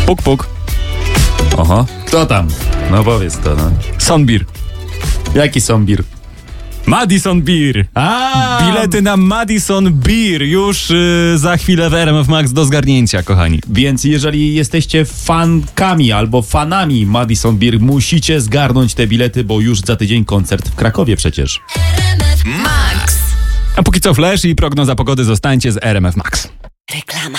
Puk, puk. Oho, kto tam? No powiedz to, no. Sonbir. Jaki sombir? Madison Beer. A, Bilety na Madison Beer już za chwilę w RMF Max do zgarnięcia, kochani. Więc jeżeli jesteście fankami albo fanami Madison Beer, musicie zgarnąć te bilety, bo już za tydzień koncert w Krakowie przecież. Max. A póki co flash i prognoza pogody, zostańcie z RMF Max. Reklama.